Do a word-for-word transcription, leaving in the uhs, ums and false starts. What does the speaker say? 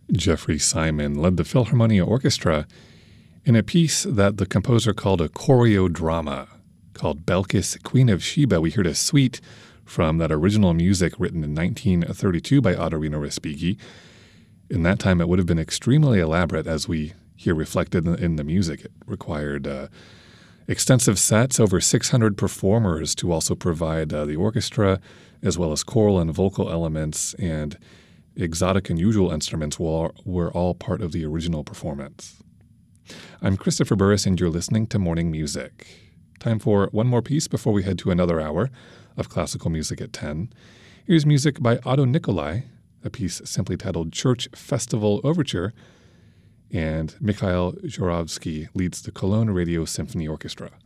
Jeffrey Simon led the Philharmonia Orchestra in a piece that the composer called a choreodrama called Belkis, Queen of Sheba. We heard a suite from that original music written in nineteen thirty-two by Ottorino Respighi. In that time, it would have been extremely elaborate, as we hear reflected in the music. It required uh, extensive sets, over six hundred performers to also provide uh, the orchestra, as well as choral and vocal elements, and exotic and unusual instruments were, were all part of the original performance. I'm Christopher Burris, and you're listening to Morning Music. Time for one more piece before we head to another hour of classical music at ten. Here's music by Otto Nicolai, a piece simply titled Church Festival Overture, and Mikhail Zhuravsky leads the Cologne Radio Symphony Orchestra.